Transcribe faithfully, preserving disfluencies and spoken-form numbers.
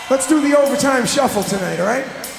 Let's do the overtime shuffle tonight, all right?